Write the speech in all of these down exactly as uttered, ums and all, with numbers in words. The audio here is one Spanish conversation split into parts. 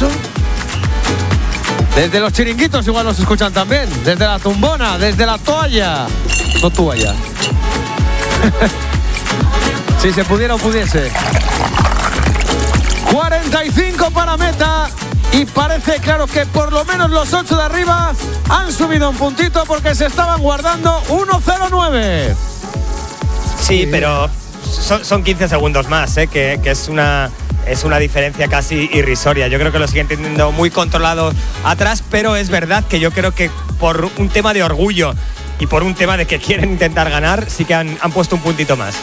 eso? Desde los chiringuitos igual nos escuchan también. Desde la tumbona, desde la toalla. No toalla. Si se pudiera o pudiese. cuarenta y cinco para meta. Y parece claro que por lo menos los ocho de arriba han subido un puntito porque se estaban guardando uno cero nueve. Sí, pero son, son quince segundos más, ¿eh? que, que es una... Es una diferencia casi irrisoria. Yo creo que lo siguen teniendo muy controlado atrás, pero es verdad que yo creo que por un tema de orgullo y por un tema de que quieren intentar ganar, sí que han, han puesto un puntito más.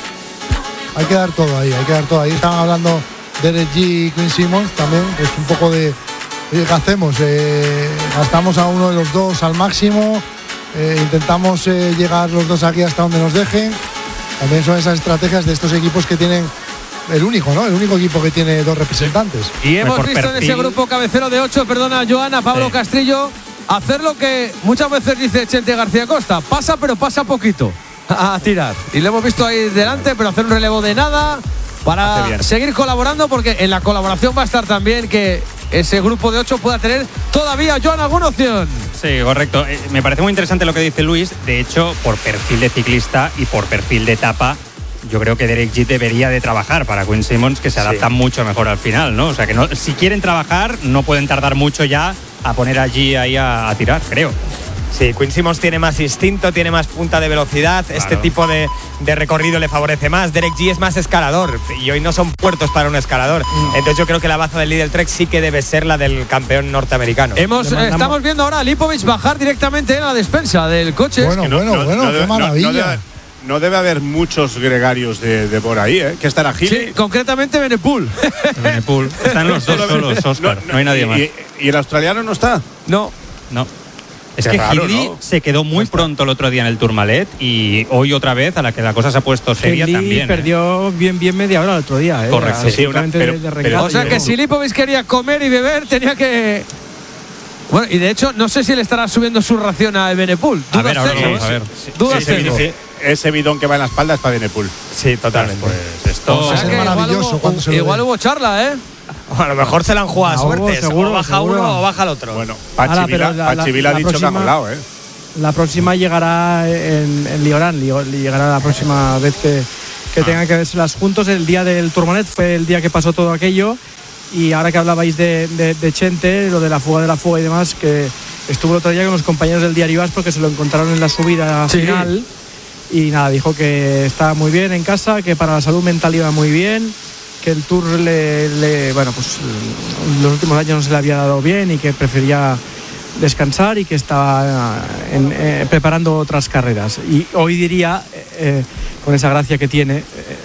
Hay que dar todo ahí, hay que dar todo ahí. Estaban hablando de Derek Jeet y Quinn Simmons también, que es un poco de... Oye, ¿qué hacemos? Eh, gastamos a uno de los dos al máximo, eh, intentamos eh, llegar los dos aquí hasta donde nos dejen. También son esas estrategias de estos equipos que tienen... El único, ¿no? El único equipo que tiene dos representantes. Y hemos por visto perfil. en ese grupo cabecero de ocho, perdona, Joana, Pablo Sí. Castrillo, hacer lo que muchas veces dice Chente García Costa. Pasa, pero pasa poquito a tirar. Y lo hemos visto ahí delante, pero hacer un relevo de nada para seguir colaborando, porque en la colaboración va a estar también que ese grupo de ocho pueda tener todavía, Joan, alguna opción. Sí, correcto. Eh, me parece muy interesante lo que dice Luis. De hecho, por perfil de ciclista y por perfil de etapa, yo creo que Derek Jeet debería de trabajar para Quinn Simmons, que se adapta sí. mucho mejor al final, ¿no? O sea, que no, si quieren trabajar, no pueden tardar mucho ya a poner allí ahí a, a tirar, creo. Sí, Quinn Simmons tiene más instinto, tiene más punta de velocidad, claro. Este tipo de, de recorrido le favorece más. Derek Jeet es más escalador y hoy no son puertos para un escalador. Mm. Entonces yo creo que la baza del Lidl Trek sí que debe ser la del campeón norteamericano. Hemos, eh, estamos viendo ahora a Lipovic bajar directamente en la despensa del coche. Bueno, es que no, bueno, no, bueno, no, qué no, maravilla. No, no, debe, no debe haber muchos gregarios de, de por ahí, ¿eh? Que estará Gili. Sí, concretamente Benepul. Benepul. Están los dos solos, Oscar. No, no hay nadie y, más. Y, ¿Y el australiano no está? No. No. Es Qué que raro, Hindley ¿no? se quedó muy pronto el otro día en el Tourmalet y hoy otra vez a la que la cosa se ha puesto seria Hindley también. perdió ¿eh? bien bien media hora el otro día. ¿eh? Correcto. Sí, una, pero, de, de pero, O sea que si Lipovic quería comer y beber, tenía que... Bueno, y de hecho, no sé si le estará subiendo su ración a Benepul. A ver, ahora vamos a ver. Dudas sí, sí, tengo. sí, sí. Ese bidón que va en la espalda es para Benepul. Sí, totalmente. Pues esto... O sea que igual, maravilloso hubo, cuando se lo igual ve. hubo charla, ¿eh? O a lo mejor se la han jugado a Ah, suertes. seguro, o baja seguro. uno o baja el otro. Bueno, Ahora, Pachi pero Vila, la- la- Pachi Vila ha la dicho próxima- que ha colado, ¿eh? La próxima llegará en, en Liorán, llegará la próxima vez que, que Ah. tengan que verselas juntos. El día del Tourmalet fue el día que pasó todo aquello. Y ahora que hablabais de, de, de Chente, lo de la fuga de la fuga y demás, que estuvo el otro día con los compañeros del diario As porque se lo encontraron en la subida Sí. final. Y nada, dijo que estaba muy bien en casa, que para la salud mental iba muy bien, que el Tour le, le bueno, pues los últimos años no se le había dado bien y que prefería descansar y que estaba en, eh, preparando otras carreras. Y hoy diría, eh, con esa gracia que tiene, eh,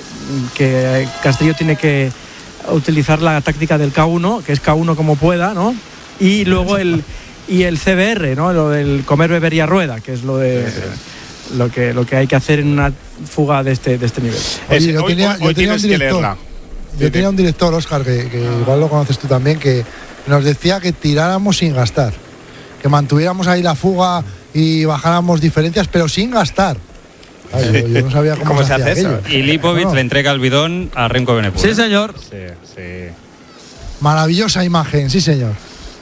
que Castillo tiene que utilizar la táctica del K uno, que es K uno como pueda, ¿no? Y luego el y el C B R, ¿no? Lo del comer, beber y a rueda, que es lo de sí, sí. lo que lo que hay que hacer en una fuga de este de este nivel. Oye, yo hoy, tenía, hoy, yo hoy tenía un tienes que director, leerla. yo tenía un director, Óscar, que, que igual lo conoces tú también, que nos decía que tiráramos sin gastar, que mantuviéramos ahí la fuga y bajáramos diferencias, pero sin gastar. Ay, yo, yo no sabía cómo, ¿Cómo se se hacía hace eso? aquello. Y Lipovic No. le entrega el bidón a Remco Benepul. Sí, señor. Sí, sí. Maravillosa imagen, sí señor.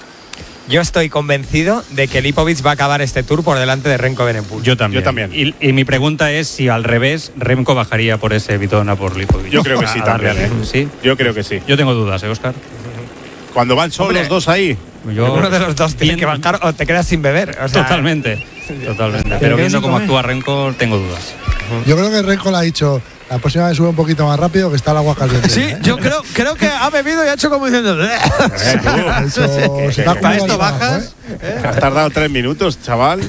Yo estoy convencido de que Lipovic va a acabar este Tour por delante de Remco Benepul. Yo también. Yo también. Y, y mi pregunta es si al revés Remco bajaría por ese bidón a por Lipovic. Yo creo que sí A también, darle, ¿eh? ¿Sí? Yo creo que sí. Yo tengo dudas, ¿eh, Óscar? Cuando van solos Hombre. los dos ahí. Yo, Uno de los dos tiene bien- que bajar o te quedas sin beber. O sea, Totalmente. Totalmente. Te Pero quedas viendo sin cómo comer. actúa Remco, tengo dudas. Yo creo que Renko le ha dicho, la próxima vez sube un poquito más rápido que está el agua caliente. Sí, yo creo, creo que ha bebido y ha hecho como diciendo. Eh, tú, Ha dicho, que- se que- está que- ¿Para comiendo esto el trabajo, bajas? ¿eh? Has tardado tres minutos, chaval.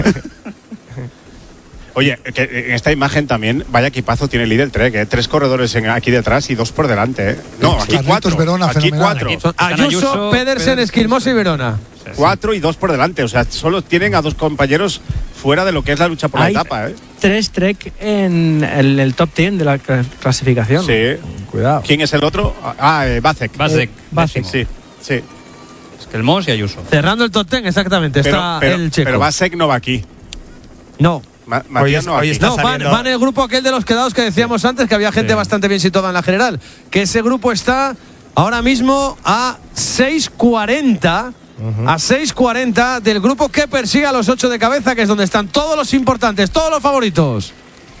Oye, que en esta imagen también, vaya equipazo tiene el Lidl Trek, ¿eh? Tres corredores en- aquí detrás y dos por delante, ¿eh? No, aquí Carlitos cuatro. Verona, aquí fenomenal. cuatro. Aquí- Son Están Ayuso, Ayuso, Pedersen, Pedersen, Esquilmosa y Verona. Cuatro y dos por delante. O sea, solo tienen a dos compañeros fuera de lo que es la lucha por Hay la etapa, ¿eh? tres Trek en el, el top diez de la cla- clasificación. Sí. Cuidado. ¿Quién es el otro? Ah, eh, Vacek. Vasek. Eh, Vasek. Sí, sí. Es que el Mos y Ayuso. Cerrando el top ten, exactamente. Pero, está pero, el checo. pero Vacek no va aquí. No. Ma- Matías es- no va hoy aquí. está No, van, saliendo- van en el grupo aquel de los quedados que decíamos antes, que había gente Sí. bastante bien situada en la general. Que ese grupo está ahora mismo a seis cuarenta. Uh-huh. A seis cuarenta del grupo que persigue a los ocho de cabeza, que es donde están todos los importantes, todos los favoritos.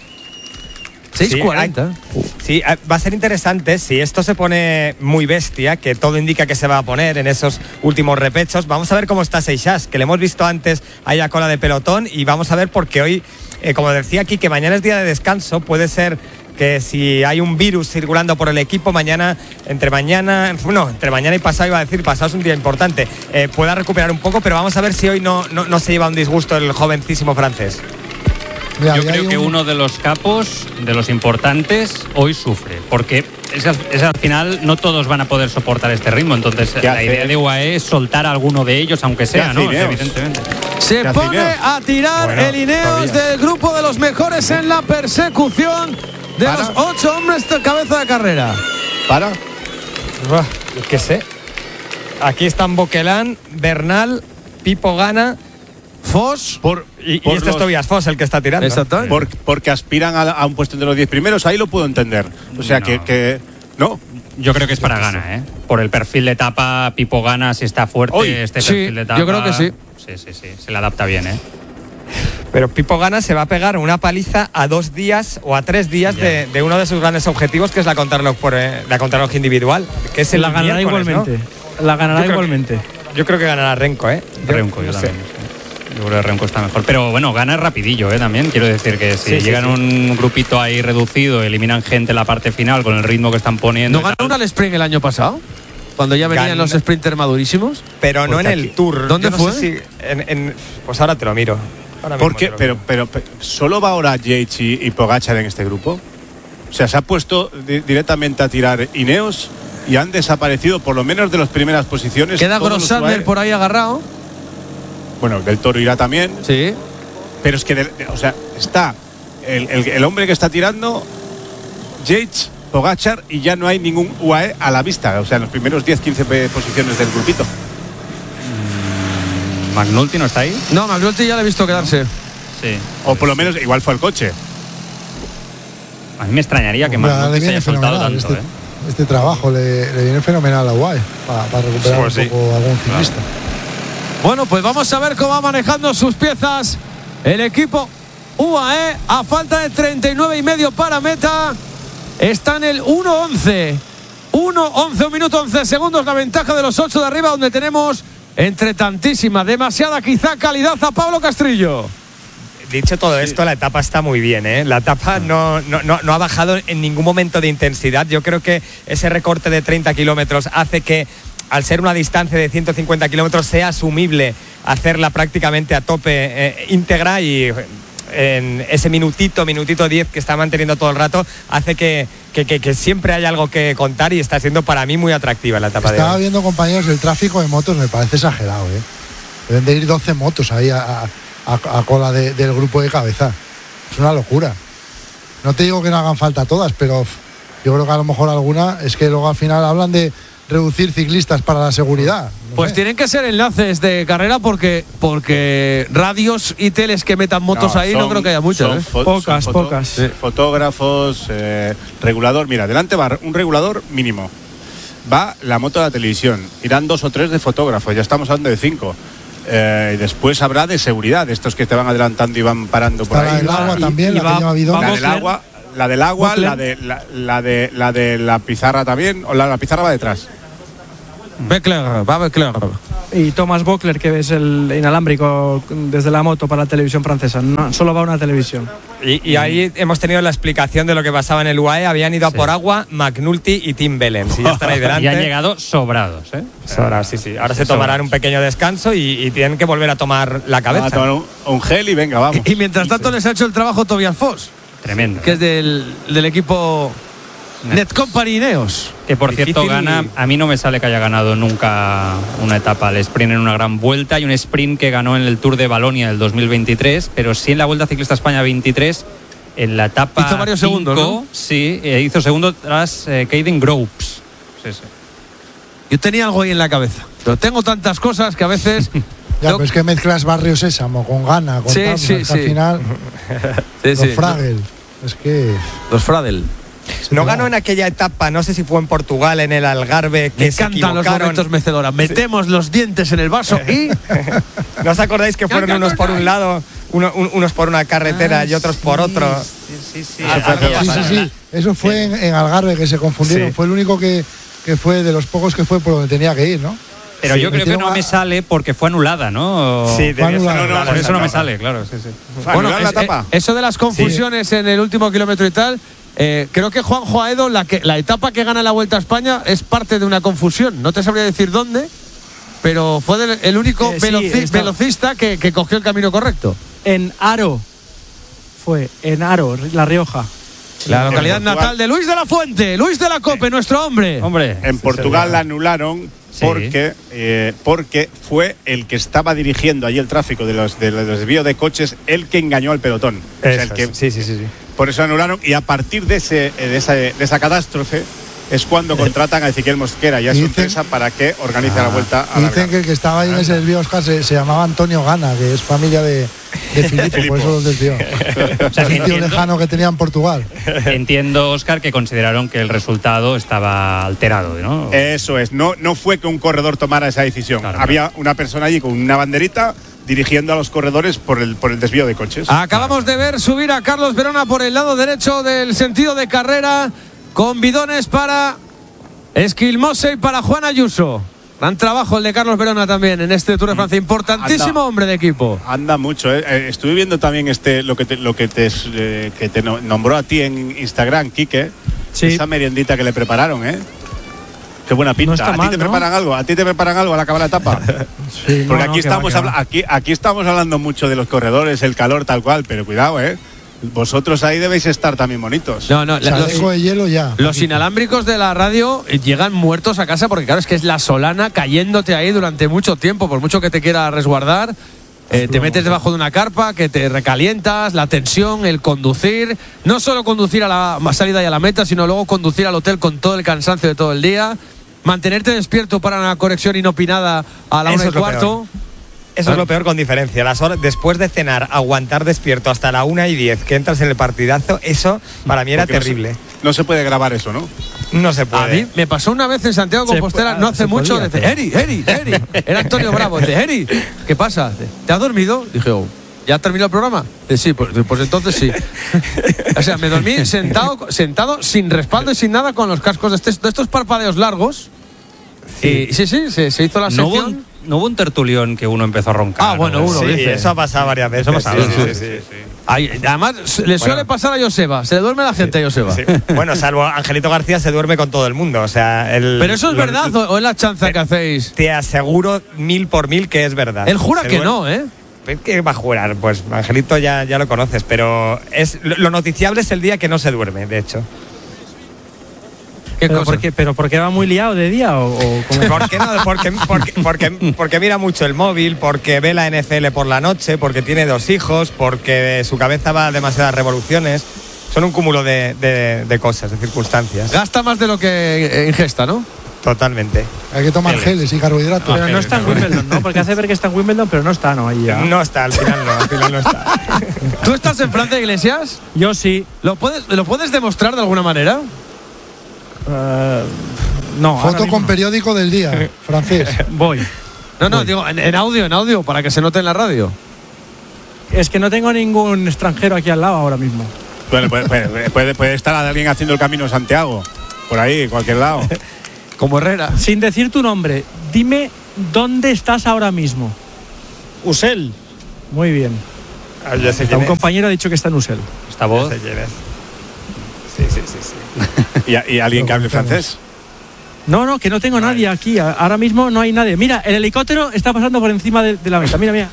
seis cuarenta. Sí, sí, va a ser interesante si esto se pone muy bestia, que todo indica que se va a poner en esos últimos repechos. Vamos a ver cómo está Seixas, que le hemos visto antes ahí a cola de pelotón, y vamos a ver porque hoy, eh, como decía aquí, que mañana es día de descanso, puede ser que si hay un virus circulando por el equipo, mañana, entre mañana, no, entre mañana y pasado, iba a decir, pasado es un día importante, eh, pueda recuperar un poco, pero vamos a ver si hoy no, no, no se lleva un disgusto el jovencísimo francés. Yo creo que uno de los capos, de los importantes, hoy sufre, porque es, es al final no todos van a poder soportar este ritmo, entonces la idea de U A E es soltar a alguno de ellos, aunque sea, ¿no? Evidentemente. Se pone a tirar bueno, el Ineos todavía. Del grupo de los mejores en la persecución de ¿Para? Los ocho hombres de cabeza de carrera. ¿Para? Uf, ¿Qué sé? Aquí están Boquelán, Bernal, Pipo Gana, Foss por, y, por y este los, es Tobias Foss el que está tirando. Exactamente. Por, porque aspiran a, a un puesto entre los diez primeros, ahí lo puedo entender. O sea, no. que, que... No. Yo creo que es para Gana, ¿eh? Por el perfil de etapa, Pipo Gana, si está fuerte, Hoy, este sí, perfil de etapa... yo creo que sí. Sí, sí, sí, se le adapta bien, ¿eh? Pero Pipo Gana se va a pegar una paliza a dos días o a tres días de, de uno de sus grandes objetivos, que es la contrarreloj por eh, la contrarreloj individual, que es el la ganará igualmente. ¿No? La ganará yo igualmente. Que, yo creo que ganará Renko, ¿eh? Yo, Renko, yo no también. Sé. Yo creo que Renko está mejor. Pero bueno, gana rapidillo, ¿eh? También quiero decir que si sí, llegan sí, sí. un grupito ahí reducido, eliminan gente en la parte final con el ritmo que están poniendo. ¿No ganó un sprint el año pasado? Cuando ya venían Gan... los sprinters madurísimos. Pero no en el aquí. Tour. ¿Dónde no fue? Sé si en, en, pues ahora te lo miro. Porque, pero, pero, pero, ¿solo va ahora Yates y, y Pogačar en este grupo? O sea, se ha puesto di directamente a tirar Ineos y han desaparecido por lo menos de las primeras posiciones. Queda Grossander por ahí agarrado. Bueno, Del Toro irá también. Sí. Pero es que, de, de, o sea, está el, el, el hombre que está tirando, Yates, Pogačar, y ya no hay ningún U A E a la vista. O sea, en los primeros diez quince posiciones del grupito. ¿McNulty no está ahí? No, McNulty ya le he visto quedarse. Sí. O por lo menos igual fue el coche. A mí me extrañaría que McNulty se haya soltado tanto. Este, ¿eh? este trabajo le, le viene fenomenal a U A E para, para recuperar pues un sí. poco algún ciclista. Claro. Bueno, pues vamos a ver cómo va manejando sus piezas el equipo U A E. A falta de treinta y nueve y medio para meta, está en el uno once. uno once, un minuto once segundos, la ventaja de los ocho de arriba, donde tenemos... entre tantísima, demasiada quizá calidad a Pablo Castrillo. Dicho todo esto, la etapa está muy bien, ¿eh? La etapa no, no, no, no ha bajado en ningún momento de intensidad. Yo creo que ese recorte de treinta kilómetros hace que, al ser una distancia de ciento cincuenta kilómetros, sea asumible hacerla prácticamente a tope eh, íntegra, y en ese minutito, minutito diez que está manteniendo todo el rato, hace que, que, que, que siempre hay algo que contar, y está siendo para mí muy atractiva la etapa. Estaba de hoy. viendo, compañeros, el tráfico de motos me parece exagerado, ¿eh? Deben de ir doce motos ahí a, a, a cola de, del grupo de cabeza. Es una locura. No te digo que no hagan falta todas, pero yo creo que a lo mejor alguna, es que luego al final hablan de reducir ciclistas para la seguridad. No pues sé. Tienen que ser enlaces de carrera, porque porque radios y teles que metan motos no, ahí son, no creo que haya muchas. ¿eh? Pocas, foto, pocas. Sí. Fotógrafos, eh, regulador. Mira, delante va un regulador mínimo. Va la moto de la televisión. Irán dos o tres de fotógrafos. Ya estamos hablando de cinco. Eh, y después habrá de seguridad, estos que te van adelantando y van parando por Está ahí. La del agua también, y, la, y va, que la del agua. La del agua, la de la, la de la de la pizarra también, o la, la pizarra va detrás. Beckler, va Beckler. Y Thomas Bockler, que es el inalámbrico desde la moto para la televisión francesa. No, solo va una televisión. Y, y ahí hemos tenido la explicación de lo que pasaba en el U A E. Habían ido a sí. por agua McNulty y Tim Bellens. Y ya están ahí delante. Y han llegado sobrados, ¿eh? Sobrados, sí, sí. Ahora se tomarán un pequeño descanso y, y tienen que volver a tomar la cabeza. A tomar un, un gel y venga, vamos. Y, y mientras tanto sí. les ha hecho el trabajo Tobias Foss. Tremendo. Que es del, del equipo Net Company Ineos. Que por Difícil. cierto gana, a mí no me sale que haya ganado nunca una etapa al sprint en una gran vuelta. Hay un sprint que ganó en el Tour de Valonia del dos mil veintitrés, pero sí en la Vuelta Ciclista España veintitrés, en la etapa hizo varios cinco, segundos, ¿no? Sí, eh, hizo segundo tras eh, Caden Groves. Sí, sí. Yo tenía algo ahí en la cabeza, pero tengo tantas cosas que a veces... Ya, pero es que mezclas Barrio Sésamo con Gana, con sí, tal, sí, al sí. final sí, los sí. Fragel, es que... Los Fradel. No ganó en aquella etapa, no sé si fue en Portugal, en el Algarve, que Me se encantan los equivocaron. momentos mecedoras. Metemos los dientes en el vaso y... ¿No os acordáis que fueron unos por un lado, uno, un, unos por una carretera Ah, y otros sí, por otro? Sí, sí, sí. Ah, Eso sí, Sí, pasa, sí, sí. ¿verdad? Eso fue en, en Algarve, que se confundieron. Sí. Fue el único que, que fue de los pocos que fue por donde tenía que ir, ¿no? Pero Sí, yo creo que metieron no a- me sale porque fue anulada, ¿no? Sí, debió ser anulada. anulada Por esa eso no me etapa. sale, claro, sí, sí. Bueno, ¿Anular la es- etapa? eh, eso de las confusiones en el último kilómetro y tal, eh, creo que Juanjo Aedo, la, que, la etapa que gana la Vuelta a España es parte de una confusión. No te sabría decir dónde, pero fue del- el único Eh, sí, veloci- está- velocista que, que cogió el camino correcto. En Aro. Fue, en Aro, La Rioja. La localidad Portugal. natal de Luis de la Fuente, Luis de la Cope, nuestro hombre. Hombre. En Portugal la anularon Sí. porque, eh, porque fue el que estaba dirigiendo allí el tráfico de los, de los desvíos de coches el que engañó al pelotón. O sea, el Eso que- es. Sí, sí, sí, sí. Por eso anularon y a partir de, ese, eh, de, esa, de esa catástrofe es cuando contratan a Ezequiel Mosquera y a su Dicen- empresa para que organice la vuelta a la Dicen que el que estaba ahí en ese desvío, Oscar, se, se llamaba Antonio Gana, que es familia de, de Filipo, por eso los desvió. O sea, Un que sitio entiendo, lejano que tenía en Portugal. entiendo, Óscar, que consideraron que el resultado estaba alterado, ¿no? Eso es, no, no fue que un corredor tomara esa decisión. Claro, Había una persona allí con una banderita dirigiendo a los corredores por el, por el desvío de coches. Acabamos de ver subir a Carlos Verona por el lado derecho del sentido de carrera con bidones para Esquilmose y para Juan Ayuso. Gran trabajo el de Carlos Verona también en este Tour de Francia. Importantísimo Anda. hombre de equipo. Anda mucho, ¿eh? Eh, estuve viendo también este lo que te, lo que te, eh, que te no- nombró a ti en Instagram, Quique. Sí. Esa meriendita que le prepararon, ¿eh? Qué buena pinta. No está ¿A ti mal, te ¿no? preparan algo? ¿A ti te preparan algo al acabar la etapa? Sí, Porque no, aquí, no, que va, estamos que va. habla- aquí, aquí estamos hablando mucho de los corredores, el calor, tal cual, pero cuidado, ¿eh? Vosotros ahí debéis estar también bonitos. No, no, la- Chaleco los, de hielo ya. los inalámbricos de la radio llegan muertos a casa porque claro, es que es la solana cayéndote ahí durante mucho tiempo, por mucho que te quiera resguardar. Eh, te metes debajo de una carpa, que te recalientas, la tensión, el conducir. No solo conducir a la salida y a la meta, sino luego conducir al hotel con todo el cansancio de todo el día. Mantenerte despierto para una conexión inopinada a la Eso una y es lo cuarto. Eso es lo peor con diferencia. Las horas, después de cenar, aguantar despierto hasta la una y diez, que entras en el partidazo, eso para mí era Porque no se- terrible. No se puede grabar eso, ¿no? No se puede. A mí me pasó una vez en Santiago de Se Compostela, pu- no hace se mucho, podía, dice, pero- Eri, Eri, Eri. Era Antonio Bravo, dice, Eri, ¿qué pasa? Dice, ¿te has dormido? Dije, oh, ¿ya terminó el programa? Dice, sí, pues, pues entonces sí. O sea, me dormí sentado, sentado sin respaldo y sin nada con los cascos de, este- de estos parpadeos largos. Sí, y, sí, sí, se, se hizo la ¿No hubo, sección. un, no hubo un tertulión que uno empezó a roncar? Ah, bueno, ¿no? uno, Sí, dice. eso ha pasado varias veces. Eso ha pasado, sí, ¿no? sí, sí, sí. Ay, además, le suele pasar a Joseba, se le duerme la gente a Joseba. Sí. Bueno, salvo Angelito García se duerme con todo el mundo. O sea, el, Pero eso es lo- verdad o o es la chanza que hacéis. Te aseguro mil por mil que es verdad. Él jura Se que duerme- no, ¿eh? ¿Qué va a jurar? Pues Angelito ya, ya lo conoces, pero es lo noticiable es el día que no se duerme, de hecho. ¿Qué ¿Pero cosa? por qué, ¿Pero por qué va muy liado de día o, o cómo? ¿Por qué no? Porque, porque, porque, porque mira mucho el móvil, porque ve la N F L por la noche, porque tiene dos hijos, porque su cabeza va a demasiadas revoluciones. Son un cúmulo de, de- de cosas, de circunstancias. Gasta más de lo que eh, ingesta, ¿no? Totalmente. Hay que tomar geles y carbohidratos. Pero no está en Wimbledon, ¿no? Porque hace ver que está en Wimbledon, pero no está, ¿no? Ahí ya. No está, al final no, al final no está. ¿Tú estás en Francia, Iglesias? Yo sí. ¿Lo puedes, ¿Lo puedes demostrar de alguna manera? eh, no. ahora Foto mismo con periódico del día, francés. no. Voy. No, no, digo, en, en audio, en audio, para que se note en la radio. Es que no tengo ningún extranjero aquí al lado ahora mismo. Bueno, puede, puede- puede- puede estar alguien haciendo el camino de Santiago, por ahí, en cualquier lado. Como Herrera. Sin decir tu nombre, dime dónde estás ahora mismo. Usel. Muy bien. Ah, yo sé Un quién es. compañero ha dicho que está en Usel. Esta Yo voz. sé quién es. Sí, sí, sí, sí. ¿Y, a- y alguien que hable francés? No, no, que no tengo nadie aquí. A- Ahora mismo no hay nadie. Mira, el helicóptero está pasando por encima de, de la meta. Mira, mira.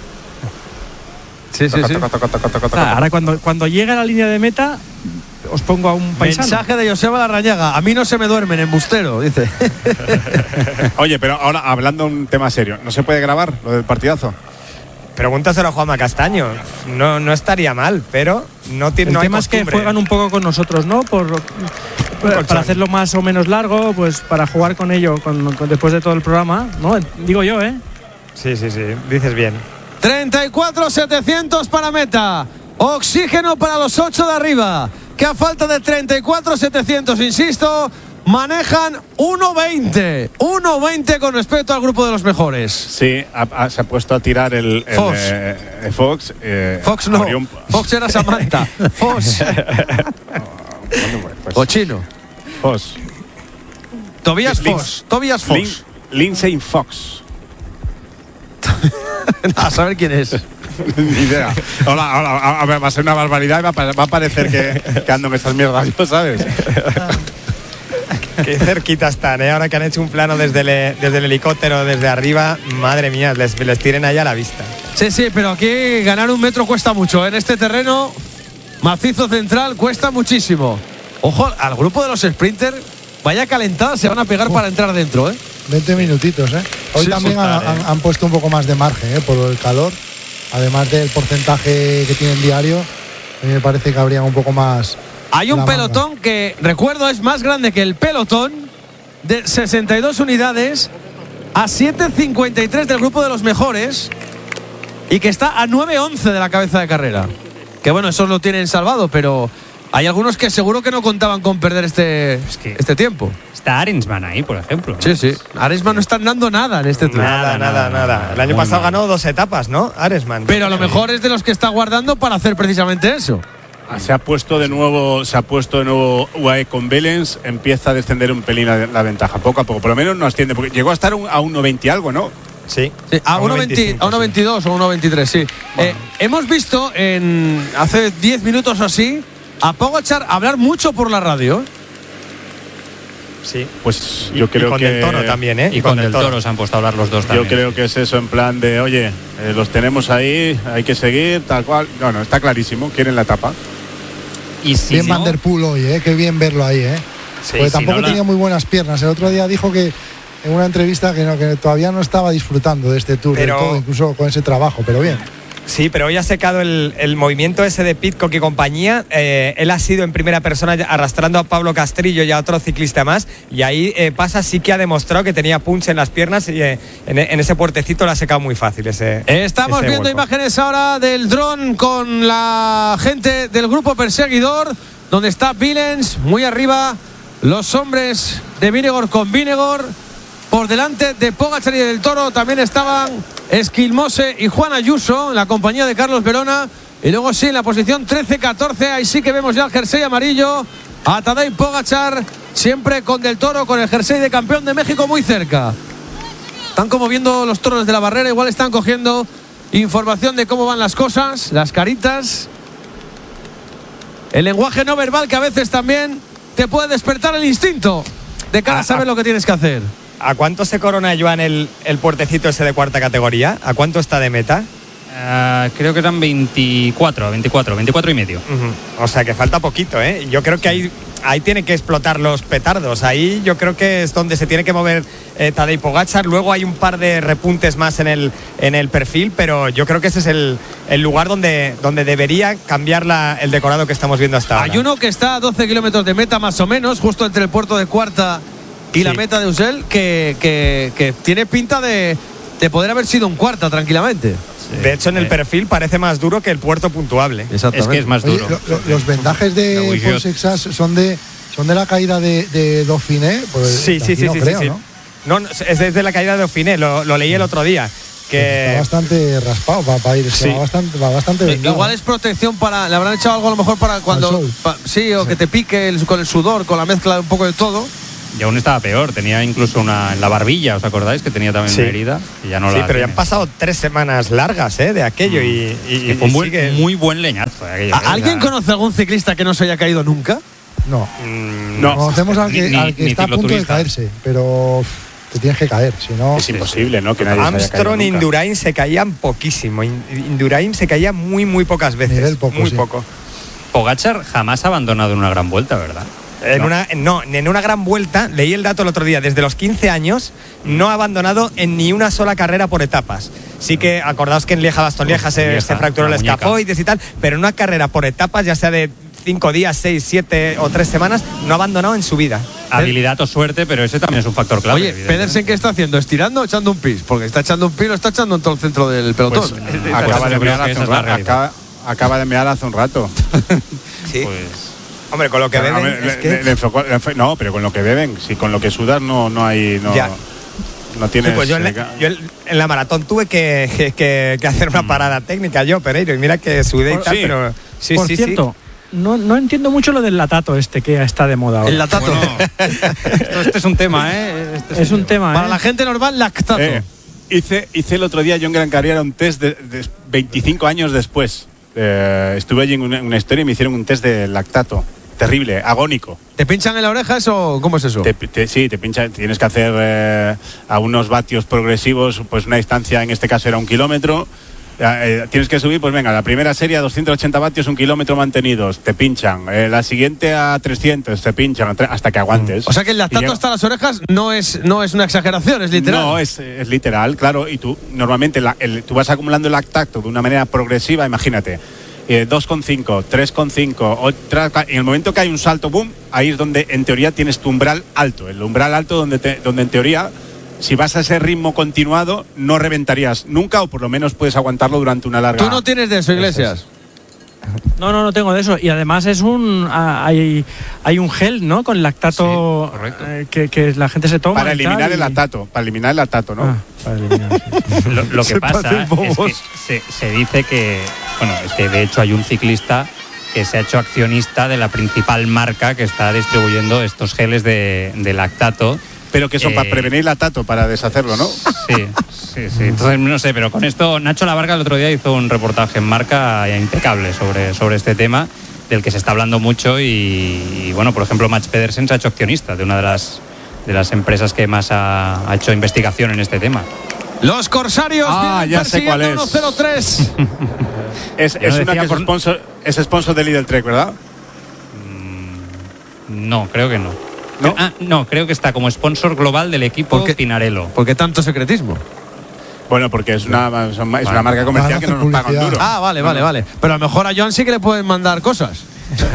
Sí, sí, sí. Ah, ahora cuando, cuando llegue a la línea de meta, os pongo a un paisano. Mensaje de Joseba Larrañaga. A mí no se me duermen, embustero, dice. Oye, pero ahora hablando un tema serio, ¿no se puede grabar lo del partidazo? Pregúntaselo a Juanma Castaño. No, no estaría mal, pero no tiene El no hay tema es que costumbre. juegan un poco con nosotros, ¿no? Por, para hacerlo más o menos largo, pues para jugar con ello con, con- después de todo el programa, ¿no? Digo yo, ¿eh? Sí, sí, sí. Dices bien. treinta y cuatro setecientos para meta. Oxígeno para los ocho de arriba. que a falta de treinta y cuatro setecientos, insisto, manejan uno veinte. uno veinte con respecto al grupo de los mejores. Sí, ha, ha, se ha puesto a tirar el, el Fox. Eh, Fox, eh, Fox no. un... Fox era Samantha. Fox. Bueno, pues, O chino. Fox. Tobias Lin- Fox. Tobias Fox. Lin- Lindsay Fox. A saber quién es. Ni idea. Hola, hola, a, a ver, va a ser una barbaridad y va a, pa- va a parecer que, que ando en estas mierdas, ¿no sabes? Qué cerquita están, ¿eh? Ahora que han hecho un plano desde el, desde el helicóptero, desde arriba, madre mía, les, les tienen allá a la vista. Sí, sí, pero aquí ganar un metro cuesta mucho. En este terreno macizo central cuesta muchísimo. Ojo al grupo de los sprinters. Vaya calentada se van a pegar para entrar dentro, ¿eh? veinte minutitos, ¿eh? Hoy Sí, también total, han, ¿eh? han puesto un poco más de margen, ¿eh? Por el calor. Además del porcentaje que tienen diario, a mí me parece que habría un poco más. Hay un la manga. pelotón que, recuerdo, es más grande que el pelotón, de sesenta y dos unidades, a siete cincuenta y tres del grupo de los mejores, y que está a nueve once de la cabeza de carrera. Que bueno, esos lo tienen salvado, pero hay algunos que seguro que no contaban con perder este, Es que- este tiempo. Está Arensman ahí, por ejemplo. Sí, sí. Aresman no está andando nada en este tour. Nada, nada, nada. El año Muy pasado mal. ganó dos etapas, ¿no? Aresman. Pero a lo mejor es de los que está guardando para hacer precisamente eso. Se ha puesto de nuevo, se ha puesto de nuevo U A E con Belens, empieza a descender un pelín la, la ventaja, poco a poco, por lo menos no asciende, porque llegó a estar un, a uno veinte y algo, ¿no? Sí. Sí, a uno uno veinte, a uno sí. veintidós o uno veintitrés, sí. Eh, hemos visto en hace diez minutos o así a Pogačar hablar mucho por la radio. Sí. Pues Y- yo y creo con que Del Toro también, ¿eh? Y con Del Toro se han puesto a hablar los dos yo también. creo que es eso en plan de, oye, eh, los tenemos ahí, hay que seguir, tal cual. No, no, está clarísimo, quieren la etapa. Y si Bien no, Van der Poel hoy, ¿eh? Qué bien verlo ahí, ¿eh? Sí, Porque si tampoco no la- tenía muy buenas piernas. El otro día dijo que en una entrevista que, no, que todavía no estaba disfrutando de este tour Pero- del todo, incluso con ese trabajo, pero bien. Sí, pero hoy ha secado el, el movimiento ese de Pidcock y compañía. Eh, él ha sido en primera persona arrastrando a Pablo Castrillo y a otro ciclista más. Y ahí eh, Pasa sí que ha demostrado que tenía punch en las piernas y eh, en, en ese puertecito lo ha secado muy fácil. Ese, Estamos ese viendo hueco. imágenes ahora del dron con la gente del grupo perseguidor, donde está Villens muy arriba, los hombres de Vinegor con Vinegor. Por delante de Pogačar y del Toro también estaban Esquilmose y Juan Ayuso en la compañía de Carlos Verona. Y luego sí, en la posición trece catorce, ahí sí que vemos ya el jersey amarillo a Tadej Pogačar, siempre con del Toro, con el jersey de campeón de México muy cerca. Están como viendo los toros de la barrera, igual están cogiendo información de cómo van las cosas, las caritas, el lenguaje no verbal que a veces también te puede despertar el instinto de cara a saber lo que tienes que hacer. ¿A cuánto se corona, Joan, el, el puertecito ese de cuarta categoría? ¿A cuánto está de meta? Ah, creo que eran veinticuatro, veinticuatro, veinticuatro y medio. Ujú. O sea que falta poquito, ¿eh? Yo creo que ahí, ahí tiene que explotar los petardos. Ahí yo creo que es donde se tiene que mover eh, Tadej Pogačar. Luego hay un par de repuntes más en el, en el perfil, pero yo creo que ese es el, el lugar donde, donde debería cambiar la, el decorado que estamos viendo hasta ahora. Hay uno que está a doce kilómetros de meta más o menos, justo entre el puerto de Cuarta y Sí. la meta de Usel, que, que, que tiene pinta de, de poder haber sido un Cuarta tranquilamente. De hecho, en el perfil parece más duro que el puerto puntuable. Es que es más Oye, duro. lo- lo- los vendajes de La Wii Paul Shot. Sexas son de son de la caída de, de Dauphiné. Pues Sí, sí, aquí sí, no sí, creo, sí, sí. ¿no? No, no, es desde la caída de Dauphiné, lo, lo leí el otro día. Está Que bastante raspado para, para ir, es que Sí. va bastante, va bastante Eh, vendado, Igual ¿eh? es protección para. Le habrán echado algo a lo mejor para cuando. sol. pa- sí, o que te pique el- con el sudor, con la mezcla de un poco de todo. Y aún estaba peor, tenía incluso una en la barbilla, ¿os acordáis? Que tenía también Sí. una herida. Y ya no sí, la pero ya tiene. han pasado tres semanas largas ¿eh? de aquello y, y, Que fue y un buen- sigue- muy buen leñazo. eh, aquello, ¿A- eh, ¿Alguien o sea, conoce algún ciclista que no se haya caído nunca? No. Mm, No. Conocemos al que, Ni- al que ni está a punto de cicloturista. caerse, pero uf, te tienes que caer, si no. Es imposible, ¿no? Que nadie se haya caído Armstrong e nunca. Indurain se caían poquísimo. In- Indurain se caía muy, muy pocas veces. Nivel poco, muy sí. poco. Pogačar jamás ha abandonado en una gran vuelta, ¿verdad? En No. una, no, en una gran vuelta, leí el dato el otro día, desde los quince años no ha abandonado en ni una sola carrera por etapas. Sí que acordaos que en Lieja, Bastogne Lieja se, Lieja, se fracturó el la muñeca. escafoides y tal, pero en una carrera por etapas, ya sea de cinco días, seis, siete o tres semanas, no ha abandonado en su vida. Habilidad o suerte, pero ese también es un factor clave. Oye, evidentemente. Pedersen, ¿qué está haciendo? ¿Estirando o echando un pis? Porque está echando un pis, lo está echando en todo el centro del pelotón. Pues, eh, acaba, yo de creo mear que hace esa un es la rato, realidad. acaba, acaba de mear hace un rato. Sí. Pues, Hombre, con lo que beben. Hombre, es le, que... le, le enfocó, le enfocó, no, pero con lo que beben, si con lo que sudas no, no hay. No, ya. no tienes. Sí, pues yo, en la, yo en la maratón tuve que, que, que hacer una parada técnica, yo, Pereiro, y mira que sudé y tal, sí. pero. Sí, Por sí, cierto, sí. No, no entiendo mucho lo del latato este que está de moda ahora. El latato. Bueno, esto, este es un tema, ¿eh? Este es un tema, ¿eh? Para la gente normal, lactato. Eh, hice, hice el otro día yo en Gran Canaria un test de, de veinticinco años después. Eh, estuve allí en una, una historia y me hicieron un test de lactato. Terrible, agónico. ¿Te pinchan en la oreja eso? ¿Cómo es eso? Te, te, sí, te pinchan. Tienes que hacer eh, a unos vatios progresivos, pues una distancia, en este caso era un kilómetro. Eh, tienes que subir, pues venga, la primera serie a doscientos ochenta vatios, un kilómetro mantenidos, te pinchan. Eh, la siguiente a trescientos, te pinchan hasta que aguantes. O sea que el lactato llega... hasta las orejas no es, no es una exageración, es literal. No, es, es literal, claro. Y tú, normalmente, la, el, tú vas acumulando el lactato de una manera progresiva, imagínate. Eh, dos coma cinco, tres coma cinco, en el momento que hay un salto, boom, ahí es donde en teoría tienes tu umbral alto. El umbral alto donde, te, donde en teoría, si vas a ese ritmo continuado, no reventarías nunca, o por lo menos puedes aguantarlo durante una larga... Tú no tienes de eso, Iglesias. No, no, no tengo de eso. Y además es un hay, hay un gel, ¿no? Con lactato sí, eh, que, que la gente se toma. Para eliminar y... el lactato, para eliminar el lactato, ¿no? Ah, para eliminar, sí. Lo, lo que Se pasa parecen es bobos. que se, se dice que, bueno, es que de hecho hay un ciclista que se ha hecho accionista de la principal marca que está distribuyendo estos geles de, de lactato. Pero que son Eh, para prevenir el lactato, para deshacerlo, ¿no? Sí, sí, sí. Entonces, no sé, pero con esto, Nacho Lavarga el otro día hizo un reportaje en Marca impecable sobre, sobre este tema, del que se está hablando mucho y, y bueno, por ejemplo, Mats Pedersen se ha hecho accionista de una de las, de las empresas que más ha, ha hecho investigación en este tema. Los corsarios Ah, vienen ya sé cuál persiguiendo es. uno cero tres. Es, Yo es lo una decía que por- es, sponsor, es sponsor de Lidl Trek, ¿verdad? No, creo que no. ¿No? Ah, no, creo que está como sponsor global del equipo ¿Por qué? Pinarello. ¿Por qué tanto secretismo? Bueno, porque es una, es una marca comercial que no nos pagan publicidad. duro. Ah, vale, vale, vale. Pero a lo mejor a Joan sí que le pueden mandar cosas.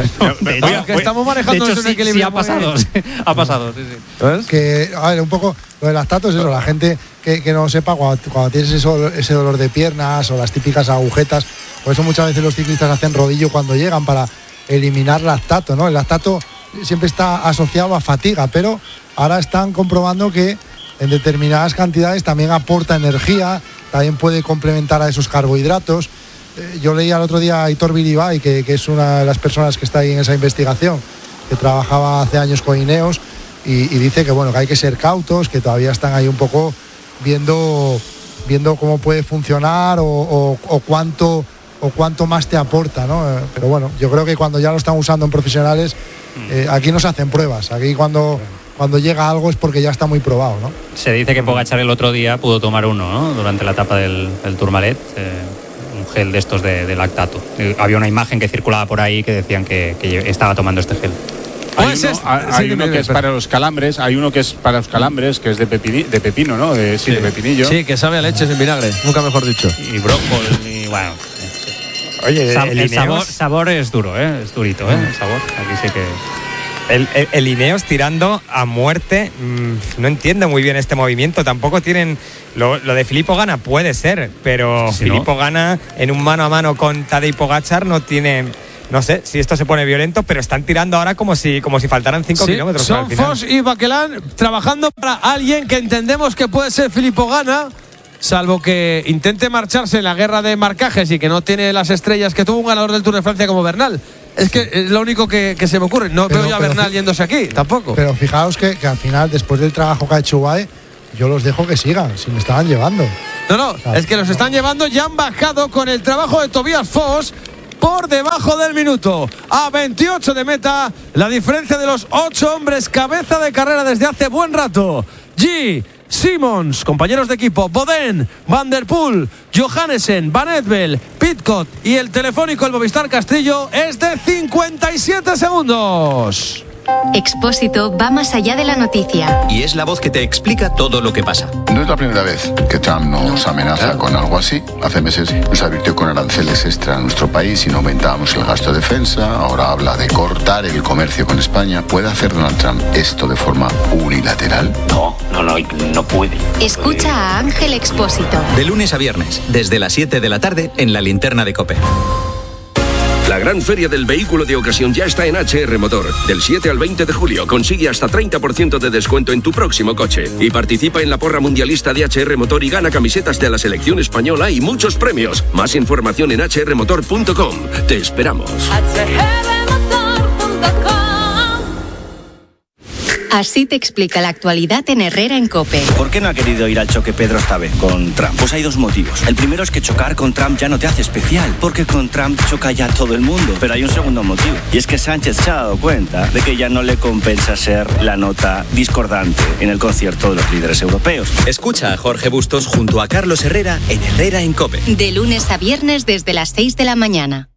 Voy a- que voy- estamos De manejando hecho, eso en sí, equilibrio. sí ha pasado. sí, ha pasado, sí, sí. ¿Ves? Que, a ver, un poco lo del lactato es eso, la gente que, que no sepa, cuando, cuando tienes eso, ese dolor de piernas o las típicas agujetas, por eso muchas veces los ciclistas hacen rodillo cuando llegan para eliminar lactato, ¿no? El lactato siempre está asociado a fatiga, pero ahora están comprobando que en determinadas cantidades también aporta energía, también puede complementar a esos carbohidratos. Eh, yo leía el otro día a Aitor Bilibay, que, que es una de las personas que está ahí en esa investigación, que trabajaba hace años con Ineos, y, y dice que bueno, que hay que ser cautos, que todavía están ahí un poco viendo, viendo cómo puede funcionar o, o, o cuánto o cuánto más te aporta, ¿no? Eh, Pero bueno, yo creo que cuando ya lo están usando en profesionales, eh, aquí no se hacen pruebas. Aquí cuando, cuando llega algo es porque ya está muy probado, ¿no? Se dice que Pogačar el otro día pudo tomar uno, ¿no? Durante la etapa del, del Tourmalet, eh, un gel de estos de, de lactato. Eh, había una imagen que circulaba por ahí que decían que, que estaba tomando este gel. Hay Pues uno, es- hay sí, uno dime, que dime, es para los calambres, hay uno que es para los calambres, que es de, pepini- de pepino, ¿no? De, sí, de pepinillo. Sí, que sabe a leches en vinagre, nunca mejor dicho. Y brócoli, y bueno. sí, sí. Oye, Sa- el, el Ineos, sabor, sabor es duro, ¿eh? Es durito, ¿eh? El sabor. Aquí sí que. el, el- el Ineos tirando a muerte. Mmm, no entiendo muy bien este movimiento. Tampoco tienen. Lo, lo de Filippo Ganna puede ser, pero Sí, Filippo ¿no? Ganna en un mano a mano con Tadej Pogačar no tiene. No sé si esto se pone violento, pero están tirando ahora como si, como si faltaran cinco Sí, kilómetros. para son el final. Foss y Baquelán trabajando para alguien que entendemos que puede ser Filippo Ganna, salvo que intente marcharse en la guerra de marcajes y que no tiene las estrellas que tuvo un ganador del Tour de Francia como Bernal. Es que es lo único que, que se me ocurre. No Pero- veo yo a pero- Bernal yéndose aquí, tampoco. Pero fijaos que, que al final, después del trabajo que ha hecho U A E, yo los dejo que sigan, si me estaban llevando. No, no, es que los están llevando, ya han bajado con el trabajo de Tobias Foss por debajo del minuto. A veintiocho de meta, la diferencia de los ocho hombres cabeza de carrera desde hace buen rato. G, Simmons, compañeros de equipo, Boden, Van der Poel, Johannesen, Van Edvel, Pidcock y el telefónico, el Movistar Castillo, es de cincuenta y siete segundos. Expósito va más allá de la noticia. Y es la voz que te explica todo lo que pasa. No es la primera vez que Trump nos amenaza con algo así. Hace meses nos advirtió con aranceles extra a nuestro país si no aumentábamos el gasto de defensa. Ahora habla de cortar el comercio con España. ¿Puede hacer Donald Trump esto de forma unilateral? No, no, no, no puede. Escucha a Ángel Expósito. De lunes a viernes, desde las siete de la tarde, en la linterna de COPE. La gran feria del vehículo de ocasión ya está en H R Motor. Del siete al veinte de julio consigue hasta treinta por ciento de descuento en tu próximo coche. Y participa en la porra mundialista de H R Motor y gana camisetas de la selección española y muchos premios. Más información en h r motor punto com. Te esperamos. Así te explica la actualidad en Herrera en COPE. ¿Por qué no ha querido ir al choque Pedro esta vez con Trump? Pues hay dos motivos. El primero es que chocar con Trump ya no te hace especial, porque con Trump choca ya todo el mundo. Pero hay un segundo motivo, y es que Sánchez se ha dado cuenta de que ya no le compensa ser la nota discordante en el concierto de los líderes europeos. Escucha a Jorge Bustos junto a Carlos Herrera en Herrera en COPE. De lunes a viernes desde las seis de la mañana.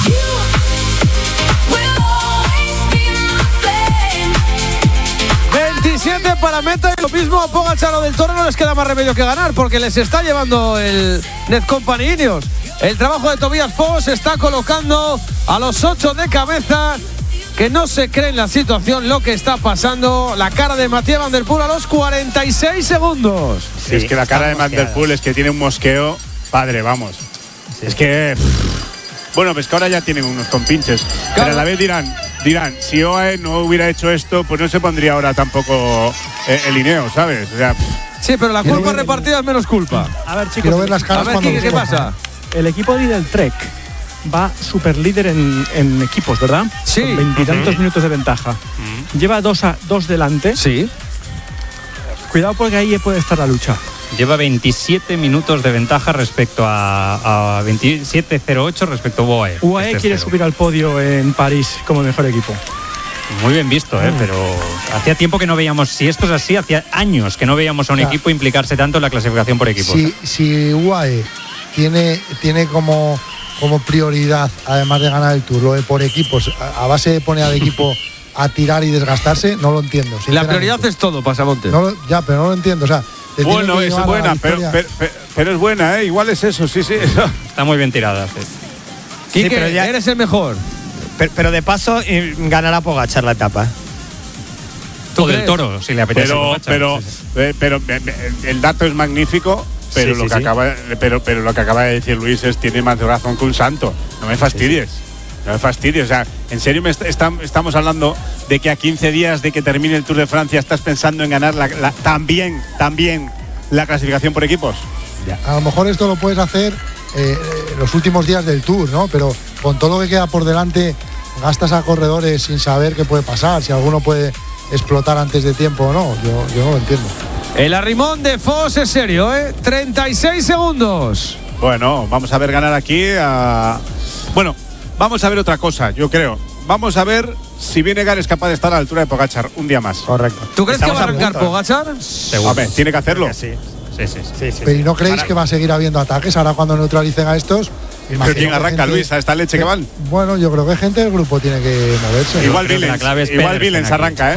veintisiete para meta y lo mismo a Pogačar o del Toro no les queda más remedio que ganar porque les está llevando el Netcompany Ineos. El trabajo de Tobias Foss está colocando a los ocho de cabeza, que no se cree en la situación lo que está pasando. La cara de Mathieu Van Der Poel a los cuarenta y seis segundos. Sí, es que la cara de Van Der Poel es que tiene un mosqueo padre, vamos. Sí. Es que bueno, pues que ahora ya tienen unos compinches, claro. Pero a la vez dirán dirán, si O A E no hubiera hecho esto, pues no se pondría ahora tampoco eh, el Ineos, ¿sabes? O sea, sí, pero la culpa ver, repartida es menos culpa. A ver, chicos, quiero ver las caras. A ver, Quique, ¿qué pasa? El equipo Lidl Trek va super líder en, en equipos, ¿verdad? Sí. Con veintitantos uh-huh. minutos de ventaja. Uh-huh. Lleva dos, a, dos delante. Sí. Cuidado porque ahí puede estar la lucha. Lleva veintisiete minutos de ventaja respecto a, a veintisiete cero ocho respecto a U A E. U A E este quiere cero. subir al podio en París como mejor equipo. Muy bien visto, ¿eh? Pero hacía tiempo que no veíamos, si esto es así, hacía años que no veíamos a un o sea, equipo implicarse tanto en la clasificación por equipos. Si, si U A E tiene, tiene como, como prioridad, además de ganar el Tour, lo de por equipos, a, a base de poner al equipo a tirar y desgastarse, no lo entiendo. La prioridad es todo, Pasamonte. No lo, ya, pero no lo entiendo, o sea. Bueno, es buena, pero, pero, pero, pero es buena, ¿eh? Igual es eso, sí, sí. Eso. Está muy bien tirada. Sí. Quique, sí, pero ya eres el mejor. Pero, pero de paso ganará Pogačar la etapa. Tú del Toro, si le apetece. Pero, Pogačar, pero, sí, sí. Eh, pero eh, el dato es magnífico, pero, sí, lo sí, que sí. Acaba, pero, pero lo que acaba de decir Luis es tiene más razón que un santo. No me fastidies. Sí, sí. No me fastidies, o sea, en serio me est- está, estamos hablando de que a quince días de que termine el Tour de Francia estás pensando en ganar la, la, también, también la clasificación por equipos. Ya. A lo mejor esto lo puedes hacer eh, los últimos días del Tour, ¿no? Pero con todo lo que queda por delante gastas a corredores sin saber qué puede pasar, si alguno puede explotar antes de tiempo o no. Yo, yo no lo entiendo. El arrimón de Foss es serio, ¿eh? treinta y seis segundos. Bueno, vamos a ver ganar aquí a... Bueno, vamos a ver otra cosa, yo creo. Vamos a ver si Vinegar es capaz de estar a la altura de Pogačar un día más. Correcto. ¿Tú crees Estamos que va a arrancar Pogačar? A ver, tiene que hacerlo. Sí, sí, sí. sí, sí Pero sí. ¿no creéis Para... que va a seguir habiendo ataques ahora cuando neutralicen a estos? ¿Pero quién arranca, gente... Luis, a esta leche que van? Bueno, yo creo que gente del grupo tiene que moverse. Igual Villens, igual Villens arranca, ¿eh?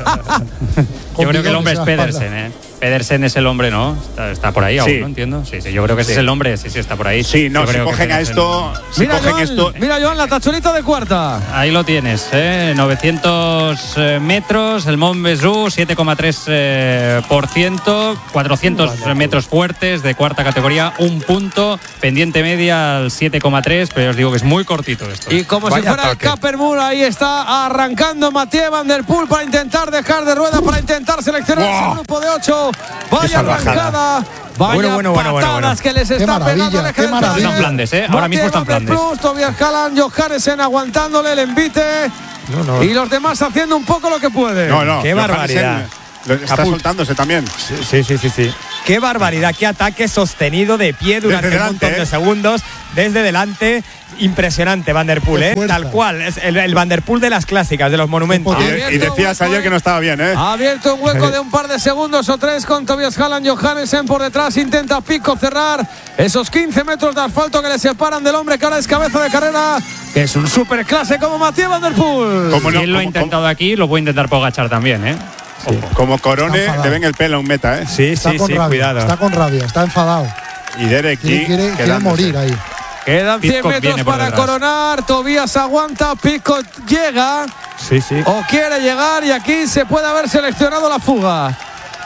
Yo creo que el hombre es Pedersen, ¿eh? Pedersen es el hombre, ¿no? Está, está por ahí aún, sí. ¿no? Entiendo. Sí, sí, yo creo que ese sí. es el hombre, sí, sí, está por ahí. Sí, no, yo si cogen a esto... Si mira, cogen Joan, esto... mira, Joan, la tachulita de cuarta. Ahí lo tienes, ¿eh? novecientos eh, metros, el Mont Ventoux, siete coma tres por ciento, eh, por ciento, cuatrocientos vale, metros fuertes de cuarta categoría, un punto, pendiente media al siete coma tres, pero os digo que es muy cortito esto. Y como Vaya si fuera toque. el Cappermoor, ahí está arrancando Mathieu Van Der Poel para intentar dejar de rueda, para intentar seleccionar wow. ese grupo de ocho. Vaya arrancada, vaya bueno, bueno, bueno, patadas bueno, bueno. que les está pegando. Qué maravilla. Está en Flandes, ¿eh? Ahora mismo está en Flandes. Tobias Halland, Johannesen aguantándole el envite. No, no. Y los demás haciendo un poco lo que pueden. No, no. Qué barbaridad. Está Caput. soltándose también. Sí, sí, sí, sí. Qué barbaridad, qué ataque sostenido de pie durante desde un delante, montón de eh. segundos desde delante. Impresionante Van Der Poel, ¿eh? Tal cual, es el, el Van Der Poel de las clásicas, de los monumentos. Y, y decías ayer que no estaba bien, ¿eh? Ha abierto un hueco de un par de segundos o tres con Tobias Halland, Johannesen por detrás, intenta Pico cerrar esos quince metros de asfalto que le separan del hombre que ahora es cabeza de carrera, que es un superclase como Mathieu Van Der Poel. Como no, si él lo ha intentado como, aquí, lo puede intentar Pogačar también, ¿eh? Sí. Como Corone, le ven el pelo a un meta, ¿eh? Sí, está sí, con sí, rabia, cuidado. Está con rabia, está enfadado. Y Derek quiere, quiere, quiere morir ahí. Quedan cien metros para detrás. Coronar. Tobias aguanta, Pico llega. Sí, sí. O quiere llegar y aquí se puede haber seleccionado la fuga.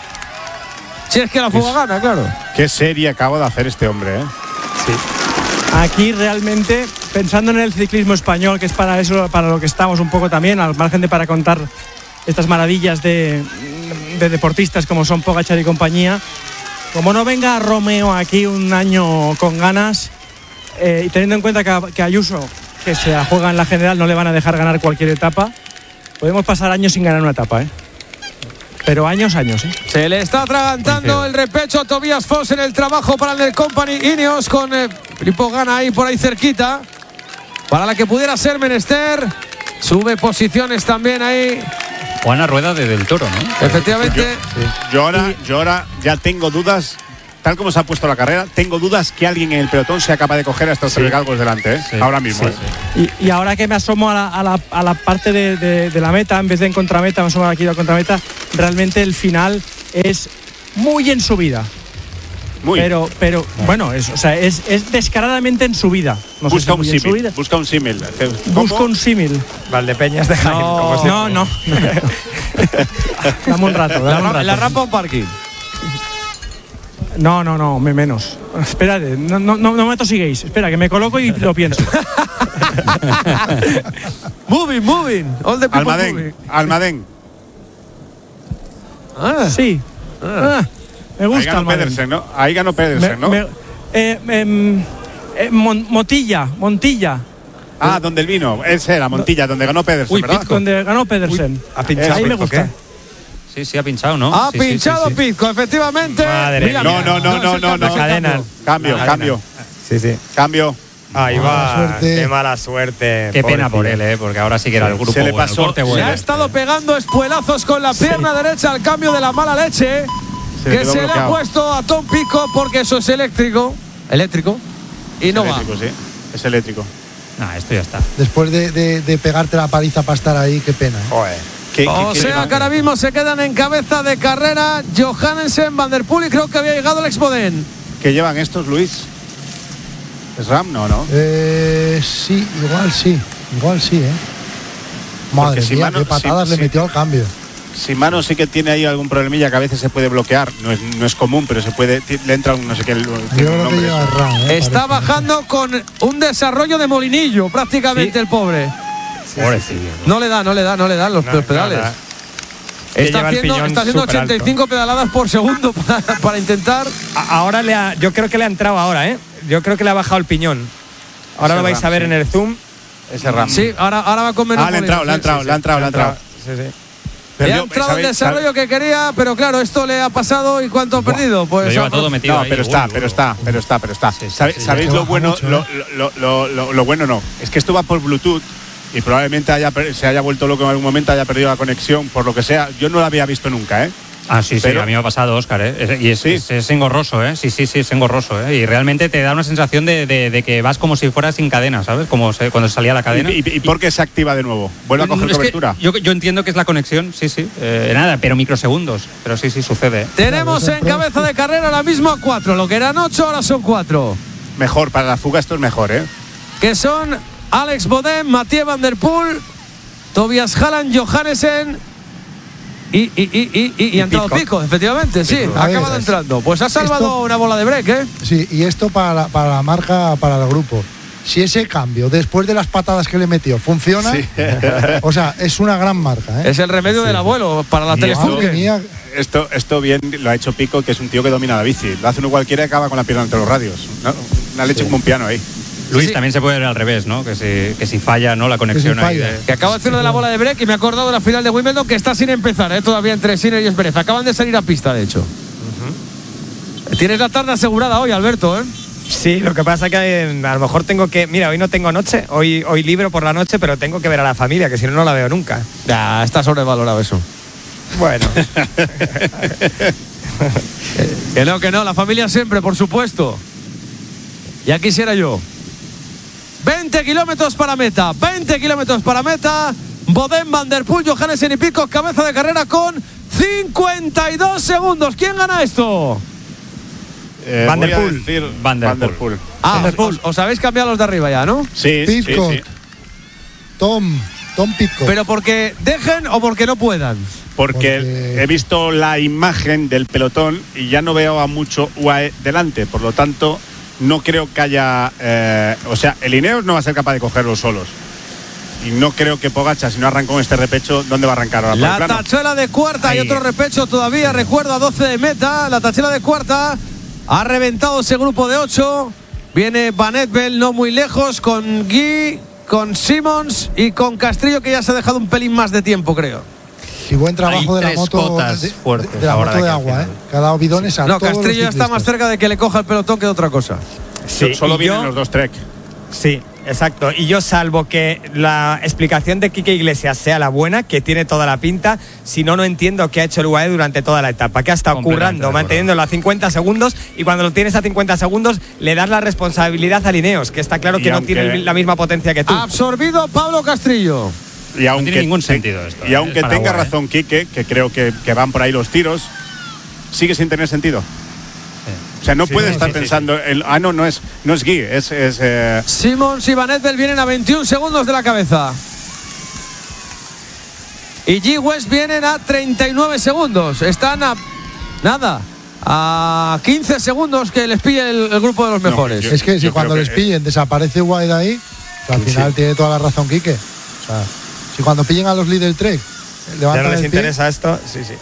Si es que la fuga es, gana, claro. Qué serie acaba de hacer este hombre, ¿eh? Sí. Aquí realmente, pensando en el ciclismo español, que es para eso, para lo que estamos un poco también, al margen de para contar estas maravillas de, de deportistas como son Pogačar y compañía, como no venga Romeo aquí un año con ganas, eh, y teniendo en cuenta que, que Ayuso, que se la juega en la general, no le van a dejar ganar cualquier etapa, podemos pasar años sin ganar una etapa, ¿eh? Pero años, años, ¿eh? Se le está atragantando el repecho a Tobias Foss en el trabajo para el del Company Ineos con eh, Filippo Ganna ahí por ahí cerquita. Para la que pudiera ser menester. Sube posiciones también ahí. Juana Rueda de Del Toro, ¿no? Efectivamente. Yo, sí. yo, ahora, yo ahora ya tengo dudas, tal como se ha puesto la carrera, tengo dudas que alguien en el pelotón sea capaz de coger a estos sí. tres galgos delante, ¿eh? Sí. Ahora mismo. Sí, sí. Y, y ahora que me asomo a la, a la, a la parte de, de, de la meta, en vez de en contrameta, me asomo aquí a la contrameta, realmente el final es muy en subida. Muy. Pero, pero bueno, es, o sea, es, es descaradamente en subida. No busca, sé si un símil, subida. busca un símil. Busca un símil. Valdepeñas de Jaén. No, no, no. Dame un rato. Dame La, un rato. la rampa o parking. No, no, no, me menos. Espérate, no, no, no, no me tosiguéis. Espera, que me coloco y lo pienso. moving, moving. All the people Almadén, moving. Almadén. Ah, sí. Ah. Ah, me gusta. Ahí ganó Pedersen, ¿no? Ahí ganó Pedersen, me, ¿no? Me, eh, eh, eh, Mon, Motilla, Montilla. Ah, donde el vino. Ese era Montilla, donde ganó Pedersen, Uy, ¿verdad? Pitco. Donde ganó Pedersen. Uy, ha pinchado. Ahí me gusta. ¿Qué? Sí, sí, ha pinchado, ¿no? Ha sí, pinchado sí, sí, sí. Pitco, efectivamente. Madre mira, no, mira, no, no, no, no, no. Cadena. Cambio, Cadena. cambio. Sí, sí. Cambio. Ahí Mala va. suerte. Qué mala suerte. Qué pena por pobrecillo. él, ¿eh? Porque ahora sí que era el grupo Se le bueno, pasó. el corte bueno. Le ha estado pegando espuelazos con la pierna sí. derecha al cambio de la mala leche se que quedó se bloqueado. le ha puesto a Tom Pitcock porque eso es eléctrico. Eléctrico. Y Es no eléctrico, va. sí. Es eléctrico. Nah, esto ya está. Después de, de, de pegarte la paliza para estar ahí, qué pena, ¿eh? Joder. ¿Qué, O qué, sea qué, que ahora mismo se quedan en cabeza de carrera Johannesen, Van der Poel y creo que había llegado Alex Bodén. ¿Qué llevan estos, Luis? ¿Es Ram? No, no. Eh, sí, igual sí. Igual sí, ¿eh? Madre si mía, mano, qué patadas si, le metió si, al cambio. Si Mano sí que tiene ahí algún problemilla que a veces se puede bloquear, no es, no es común, pero se puede, le entra un no sé qué. Yo creo que lleva Ram, ¿eh? Está Parece. bajando con un desarrollo de molinillo prácticamente ¿Sí? el pobre. Sí, Pobrecillo. Sí, no le da, no le da, no le dan los, no, los pedales. No, no. Está haciendo, está haciendo ochenta y cinco alto. pedaladas por segundo para, para intentar. A, ahora le ha, yo creo que le ha entrado ahora, ¿eh? Yo creo que le ha bajado el piñón. Ahora Ese lo vais Ram, a ver sí. en el zoom. Ese Ram. Sí, ahora, ahora va con menos. Ah, le ha entrado, le ha entrado, le ha entrado, le ha entrado. Sí, sí. Le ha entrado el desarrollo que quería, pero claro, esto le ha pasado y ¿cuánto ha perdido? Pues lo lleva todo metido no, ahí, pero uy, está, uy, pero uy. está, pero está, pero está. Sí, sí, ¿Sabéis, sí, ¿sabéis sí, lo bueno? mucho, lo, ¿eh? lo, lo, lo, lo bueno no. Es que esto va por Bluetooth y probablemente haya, se haya vuelto loco en algún momento, haya perdido la conexión, por lo que sea. Yo no lo había visto nunca, ¿eh? Ah, sí, pero, sí, a mí me ha pasado, Óscar, ¿eh? Y es, ¿sí? es, es engorroso, ¿eh? Sí, sí, sí, es engorroso, ¿eh? Y realmente te da una sensación de, de, de que vas como si fueras sin cadena, ¿sabes? Como se, cuando salía la cadena. ¿Y, y, y por qué se activa de nuevo? ¿Vuelve a coger es cobertura? Yo, yo entiendo que es la conexión, sí, sí. Eh, nada, pero microsegundos. Pero sí, sí, sucede. ¿eh? Tenemos en cabeza de carrera ahora mismo a cuatro. Lo que eran ocho, ahora son cuatro. Mejor, para la fuga esto es mejor, ¿eh? Que son Alex Bodén, Mathieu Van der Poel, Tobias Halland, Johannesen. Y, y, y, y, y, y ha entrado Pico, efectivamente, sí, ha acabado entrando. Pues ha salvado esto, una bola de break, ¿eh? Sí, y esto para la, para la marca, para el grupo. Si ese cambio, después de las patadas que le metió, funciona, sí. O sea, es una gran marca, ¿eh? Es el remedio sí. del abuelo para la telefunke. Esto, esto bien lo ha hecho Pico, que es un tío que domina la bici. Lo hace uno cualquiera y acaba con la pierna entre los radios. ¿No? Una leche sí. como un piano ahí. Luis, sí. también se puede ver al revés, ¿no? Que si, que si falla, ¿no? La conexión si ahí. De... Que acabo de hacer lo de la bola de break y me he acordado de la final de Wimbledon que está sin empezar, ¿eh? Todavía entre Sinner y Esberez. Acaban de salir a pista, de hecho. Uh-huh. Tienes la tarde asegurada hoy, Alberto, ¿eh? Sí, lo que pasa es que a lo mejor tengo que... Mira, hoy no tengo noche, hoy, hoy libro por la noche, pero tengo que ver a la familia, que si no, no la veo nunca. Ya, está sobrevalorado eso. Bueno. Que no, que no, la familia siempre, por supuesto. Ya quisiera yo. veinte kilómetros para meta, veinte kilómetros para meta. Bodén, Van der Poel, Johannesen y Pitcock, cabeza de carrera con cincuenta y dos segundos. ¿Quién gana esto? Eh, Van der Poel. Van der Poel. Ah, Van der Poel. Os habéis cambiado los de arriba ya, ¿no? Sí, Pitcock. sí, sí. Tom, Tom Pitcock. ¿Pero porque dejen o porque no puedan? Porque, Porque he visto la imagen del pelotón y ya no veo a mucho U A E delante, por lo tanto no creo que haya, eh, o sea, el Ineos no va a ser capaz de cogerlos solos. Y no creo que Pogačar, si no arrancó en este repecho, ¿dónde va a arrancar ahora? La tachuela de cuarta. Ahí. Y otro repecho todavía, recuerdo, a doce de meta. La tachuela de cuarta ha reventado ese grupo de ocho. Viene Van Etbel no muy lejos con Guy, con Simmons y con Castrillo, que ya se ha dejado un pelín más de tiempo, creo. Y buen trabajo de la moto de, fuertes, de, la moto de, de agua, ¿eh? Que ha dado bidones a no, todos Castrillo los está más cerca de que le coja el pelotón que de otra cosa. Sí, solo vienen yo, los dos Trek. Sí, exacto. Y yo, salvo que la explicación de Quique Iglesias sea la buena, que tiene toda la pinta, si no, no entiendo qué ha hecho el U A E durante toda la etapa, que ha estado currando, manteniéndolo a cincuenta segundos, y cuando lo tienes a cincuenta segundos le das la responsabilidad a Ineos, que está claro que no tiene la misma potencia que tú. Absorbido Pablo Castrillo. Y aunque, no tiene ningún sentido esto. Y aunque tenga razón Quique, que creo que, que van por ahí los tiros, sigue sin tener sentido. Sí. O sea, no sí, puede sí, estar sí, pensando, sí. El, ah, no, no es, no es Guy, es... es eh... Simmons y Van Etbel vienen a veintiún segundos de la cabeza. Y G. West vienen a treinta y nueve segundos. Están a... nada. A quince segundos que les pille el, el grupo de los mejores. No, yo, es que si cuando les pillen que... desaparece Wade ahí, al final sí. tiene toda la razón Quique. O sea, si cuando pillen a los Lidl Trek ya no les interesa esto, sí, sí.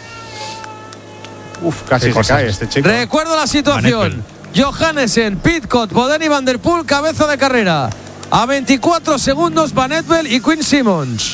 Uf, casi se cae este chico. Recuerdo la situación. Johannesen, Pidcock, Bodeni, Van der Poel, cabeza de carrera. A veinticuatro segundos Van Etbel y Quinn Simmons.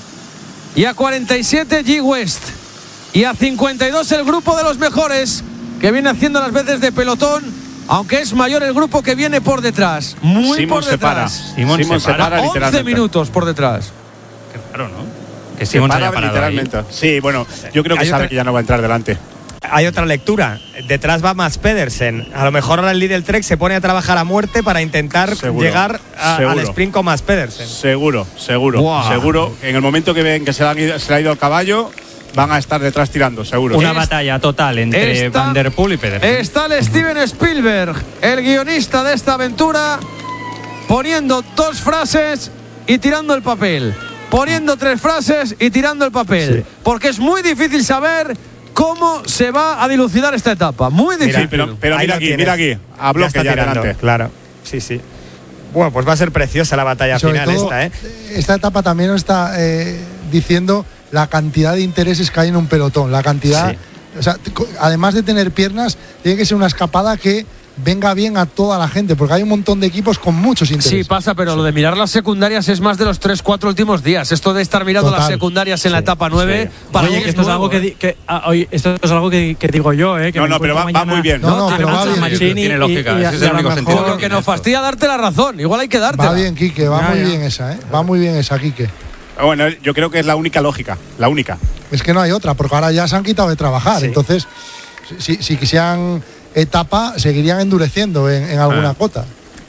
Y a cuarenta y siete G. West. Y a cincuenta y dos el grupo de los mejores, que viene haciendo las veces de pelotón, aunque es mayor el grupo que viene por detrás. Muy Simon por detrás. Se para. Simon, Simon se para, para once minutos por detrás. Qué raro, ¿no? Que Simon se para literalmente. Ahí. Sí, bueno, yo creo que sabe otra... que ya no va a entrar delante. Hay otra lectura. Detrás va Mads Pedersen. A lo mejor ahora el Lidl Trek se pone a trabajar a muerte para intentar seguro, llegar a, al sprint con Mads Pedersen. Seguro, seguro, wow. seguro. En el momento que ven que se le, han ido, se le ha ido el caballo, van a estar detrás tirando, seguro. Una es, batalla total entre está, Van der Poel y Pedersen. Está el Steven Spielberg, el guionista de esta aventura, poniendo dos frases y tirando el papel. Poniendo tres frases y tirando el papel. Sí. Porque es muy difícil saber cómo se va a dilucidar esta etapa. Muy difícil. Mira, pero, pero mira aquí, mira aquí. A bloque ya, ya adelante. Claro, sí, sí. Bueno, pues va a ser preciosa la batalla final todo, esta, ¿eh? Esta etapa también nos está eh, diciendo la cantidad de intereses que hay en un pelotón. La cantidad... Sí. O sea, además de tener piernas, tiene que ser una escapada que venga bien a toda la gente, porque hay un montón de equipos con muchos intereses. Sí, pasa, pero sí. Lo de mirar las secundarias es más de los tres cuatro últimos días. Esto de estar mirando Total. las secundarias en sí. la etapa nueve, sí. para Oye, que esto es algo que, que ah, oye, esto es algo que, que digo yo, eh, que no, no, pero va, va muy bien. No, no, no pero va bien. Machini tiene lógica, y, y, ese es el único sentido. Lo que nos fastidia darte la razón, igual hay que darte. Va bien, Quique, va ya, muy ya. bien esa, eh. Va muy bien esa, Quique. Bueno, yo creo que es la única lógica, la única. Es que no hay otra, porque ahora ya se han quitado de trabajar, sí. entonces si, si quisieran etapa seguirían endureciendo en, en alguna ah. cota.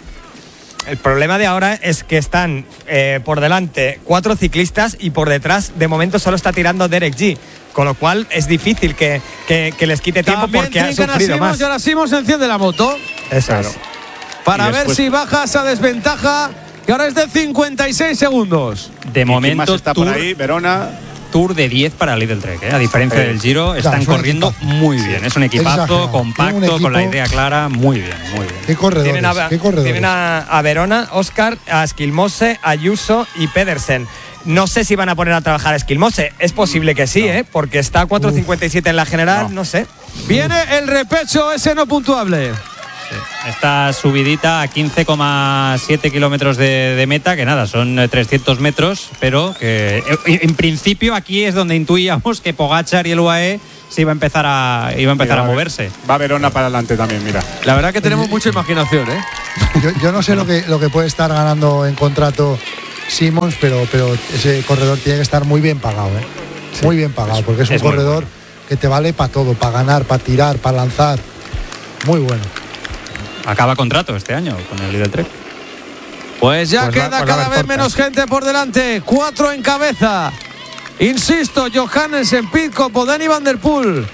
El problema de ahora es que están eh, por delante cuatro ciclistas y por detrás de momento solo está tirando Derek G, con lo cual es difícil que, que, que les quite tiempo. También porque han sufrido Simons, más. Y ahora Simons enciende la moto. Eso claro. es. Para ver si baja esa desventaja, que ahora es de cincuenta y seis segundos. De momento está tour, por ahí, Verona. Tour de diez para Lidl Trek, ¿eh? A diferencia eh, del Giro, claro, están corriendo equipo. muy bien. Es un equipazo Exagerado. compacto, un equipo, con la idea clara, muy bien, muy bien. ¿Qué corredores? Tienen a, ¿Qué corredores? Tienen a, a Verona, Oscar, a Esquilmose, Ayuso y Pedersen. No sé si van a poner a trabajar a Esquilmose. Es posible que sí, no. ¿eh? Porque está a cuatro cincuenta y siete en la general, no. no sé. Viene el repecho ese no puntuable. Sí. Esta subidita a quince coma siete kilómetros de, de meta, que nada, son trescientos metros, pero que en principio aquí es donde intuíamos que Pogačar y el U A E se iba a empezar a, iba a, empezar mira, a moverse. Va Verona para adelante también, mira. La verdad que tenemos mucha imaginación, ¿eh? Yo, yo no sé lo que, lo que puede estar ganando en contrato Simmons, pero, pero ese corredor tiene que estar muy bien pagado, ¿eh? Sí. Muy bien pagado, porque es un es corredor bueno. que te vale para todo, para ganar, para tirar, para lanzar. Muy bueno. Acaba contrato este año con el Lidl Trek. Pues ya pues queda la, cada vez menos gente por delante. Cuatro en cabeza. Insisto, Johannesen, Pidcock, Bodeni, Van der Poel.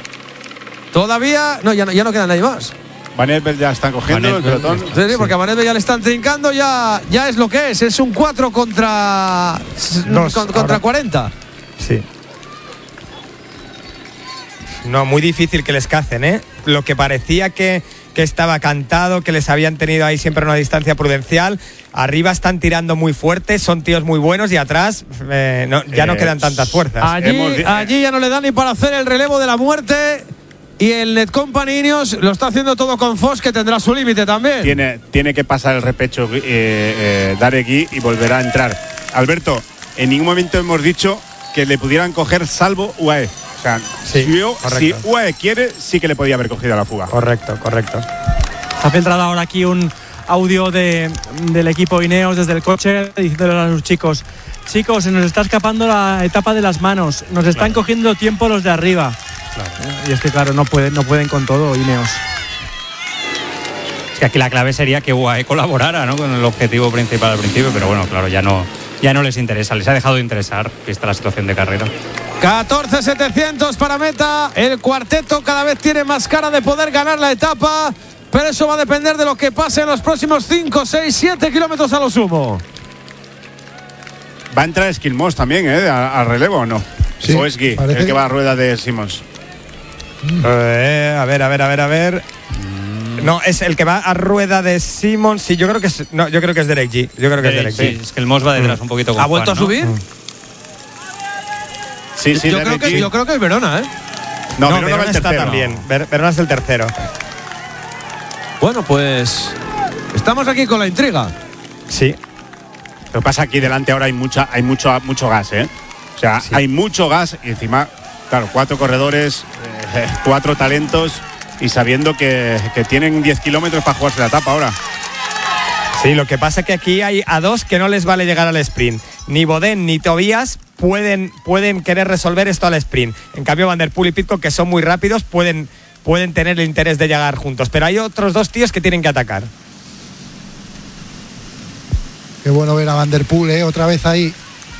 Todavía. No, ya no, ya no queda nadie más. Van Etbel ya están cogiendo el pelotón. Sí, sí, porque a Van Etbel ya le están trincando. Ya, ya es lo que es. Es un cuatro contra. Dos, contra ahora. cuarenta. Sí. No, muy difícil que les cacen, ¿eh? Lo que parecía que, que estaba cantado, que les habían tenido ahí siempre una distancia prudencial. Arriba están tirando muy fuerte, son tíos muy buenos y atrás eh, no, ya eh, no quedan tantas fuerzas. Allí, Hemos... allí ya no le dan ni para hacer el relevo de la muerte. Y el Netcompany Ineos lo está haciendo todo con Foss, que tendrá su límite también. Tiene, tiene que pasar el repecho eh, eh, Daregui y volverá a entrar. Alberto, en ningún momento hemos dicho que le pudieran coger salvo U A E. O sea, sí, si, yo, si U A E quiere, sí que le podía haber cogido la fuga. Correcto, correcto. Ha filtrado ahora aquí un audio de, del equipo Ineos desde el coche, diciéndole a sus chicos: chicos, se nos está escapando la etapa de las manos, nos están claro. cogiendo tiempo los de arriba. Claro. Y es que claro, no pueden, no pueden con todo Ineos. Es que aquí la clave sería que U A E colaborara, ¿no?, con el objetivo principal al principio, pero bueno, claro, ya no, ya no les interesa, les ha dejado de interesar, vista la situación de carrera. catorce setecientos para meta. El cuarteto cada vez tiene más cara de poder ganar la etapa, pero eso va a depender de lo que pase en los próximos cinco, seis, siete kilómetros a lo sumo. ¿Va a entrar Skilmos también, eh, al relevo o no? Sí, o es Gui, el que, que va a rueda de Simons. Eh, a ver, a ver, a ver, a ver. No, es el que va a rueda de Simons. Sí, yo creo que es. No, yo creo que es Derek G. Yo creo que Derek, es Derek G. Sí, es que el Moss va detrás mm. un poquito. ¿Ha vuelto Juan, a subir? ¿no? Sí, sí, yo creo, que, yo creo que es Verona, ¿eh? No, no Verona, Verona va el está también. Ver, Verona es el tercero. Bueno, pues estamos aquí con la intriga. Sí. Lo que pasa aquí delante ahora hay mucha, hay mucho, mucho gas, ¿eh? O sea, sí. hay mucho gas y encima, claro, cuatro corredores, eh, cuatro talentos y sabiendo que, que tienen diez kilómetros para jugarse la etapa ahora. Sí, lo que pasa es que aquí hay a dos que no les vale llegar al sprint. Ni Bodén ni Tobías pueden, pueden querer resolver esto al sprint. En cambio, Van der Poel y Pidcock, que son muy rápidos, pueden, pueden tener el interés de llegar juntos. Pero hay otros dos tíos que tienen que atacar. Qué bueno ver a Van der Poel, ¿eh? Otra vez ahí.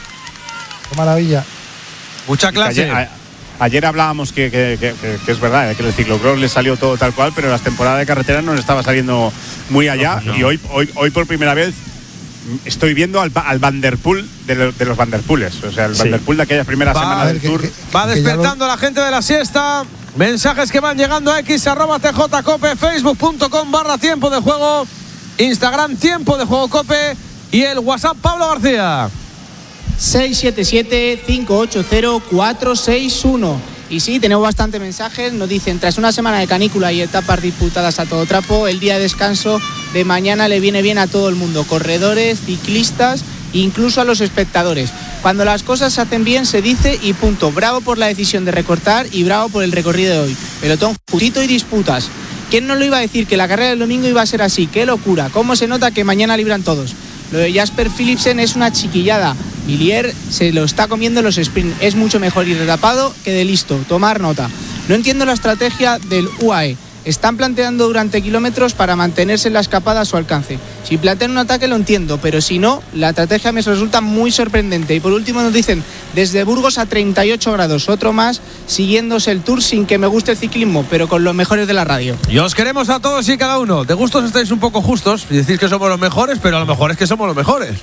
Qué maravilla. Mucha clase. Ayer, a, ayer hablábamos que, que, que, que es verdad, que el ciclocross le salió todo tal cual, pero las temporadas de carretera no le estaba saliendo muy allá. No, no. Y hoy, hoy, hoy por primera vez estoy viendo al, al Van der Poel de, lo, de los Van der Poels. O sea, el sí. Van der Poel de aquellas primeras va, semanas del que, Tour. Que, va despertando a la gente de la siesta. Mensajes que van llegando a X, arroba tjcope, facebook punto com barra tiempo de juego, Instagram tiempo de juego cope y el WhatsApp Pablo García. seis siete siete, cinco ocho cero, cuatro seis uno. Y sí, tenemos bastante mensajes. Nos dicen: tras una semana de canícula y etapas disputadas a todo trapo, el día de descanso de mañana le viene bien a todo el mundo, corredores, ciclistas, incluso a los espectadores. Cuando las cosas se hacen bien se dice y punto. Bravo por la decisión de recortar y bravo por el recorrido de hoy. Pelotón justito y disputas. ¿Quién no lo iba a decir que la carrera del domingo iba a ser así? ¡Qué locura! ¿Cómo se nota que mañana libran todos? Lo de Jasper Philipsen es una chiquillada. Villiers se lo está comiendo los sprints. Es mucho mejor ir de tapado que de listo. Tomar nota. No entiendo la estrategia del U A E. Están planteando durante kilómetros para mantenerse en la escapada a su alcance. Si plantean un ataque lo entiendo, pero si no, la estrategia me resulta muy sorprendente. Y por último nos dicen: desde Burgos a treinta y ocho grados, otro más, siguiéndose el Tour sin que me guste el ciclismo, pero con los mejores de la radio. Y os queremos a todos y cada uno. De gustos estáis un poco justos y decís que somos los mejores, pero a lo mejor es que somos los mejores.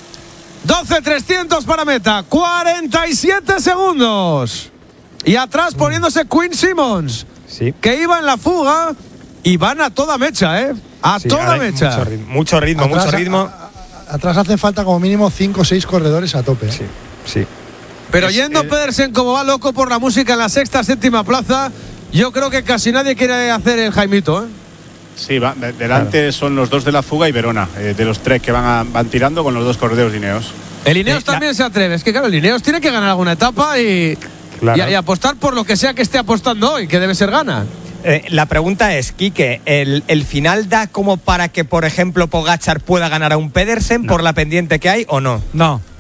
doce trescientos para meta, cuarenta y siete segundos. Y atrás poniéndose Quinn Simmons. Sí. Que iba en la fuga y van a toda mecha, ¿eh? A sí, toda mecha. Mucho ritmo, mucho ritmo. Atrás, mucho ritmo. A, a, atrás hacen falta como mínimo cinco o seis corredores a tope. ¿eh? Sí, sí. Pero es, yendo eh, Pedersen como va loco por la música en la sexta, séptima plaza, yo creo que casi nadie quiere hacer el Jaimito, ¿eh? Sí, va, de, delante claro. Son los dos de la fuga y Verona, eh, de los tres que van, a, van tirando con los dos corredores de Ineos. El Ineos eh, también la... se atreve. Es que claro, el Ineos tiene que ganar alguna etapa y... Claro. Y, y apostar por lo que sea que esté apostando hoy, que debe ser gana. Eh, la pregunta es, Quique, ¿el, ¿el final da como para que, por ejemplo, Pogačar pueda ganar a un Pedersen no. por la pendiente que hay o no? No,